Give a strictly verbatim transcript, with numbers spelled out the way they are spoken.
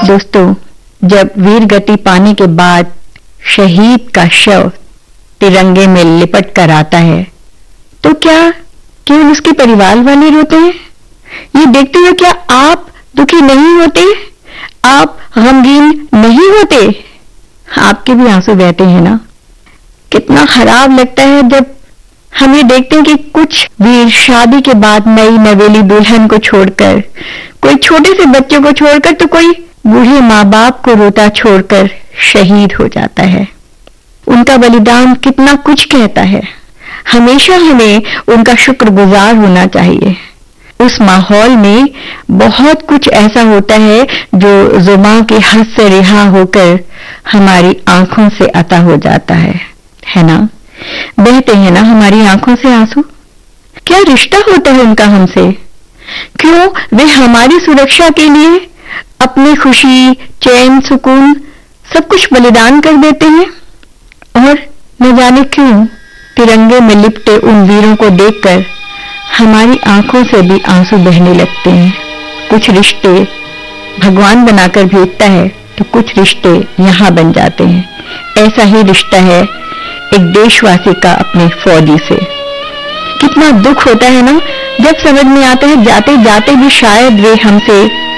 दोस्तों, जब वीर गति पाने के बाद शहीद का शव तिरंगे में लिपट कर आता है तो क्या केवल उसके परिवार वाले रोते हैं? ये देखते हुए क्या आप दुखी नहीं होते? आप गमगीन नहीं होते? आपके भी आंसू बहते हैं ना? कितना खराब लगता है जब हम ये देखते हैं कि कुछ वीर शादी के बाद नई नवेली दुल्हन को छोड़कर, कोई छोटे से बच्चों को छोड़कर, तो कोई बूढ़े माँ बाप को रोता छोड़कर शहीद हो जाता है। उनका बलिदान कितना कुछ कहता है। हमेशा हमें उनका शुक्रगुजार होना चाहिए। उस माहौल में बहुत कुछ ऐसा होता है जो जुबान के हद से रिहा होकर हमारी आंखों से अता हो जाता है, है ना? बहते हैं ना हमारी आंखों से आंसू। क्या रिश्ता होता है उनका हमसे? क्यों वे हमारी सुरक्षा के लिए अपनी खुशी, चैन, सुकून सब कुछ बलिदान कर देते हैं? और न जाने क्यों तिरंगे में लिपटे उन वीरों को देखकर हमारी आंखों से भी आंसू बहने लगते हैं। कुछ रिश्ते भगवान बनाकर भेजता है तो कुछ रिश्ते यहाँ बन जाते हैं। ऐसा ही रिश्ता है एक देशवासी का अपने फौजी से। कितना दुख होता है ना जब समझ में आता है जाते जाते भी शायद वे हमसे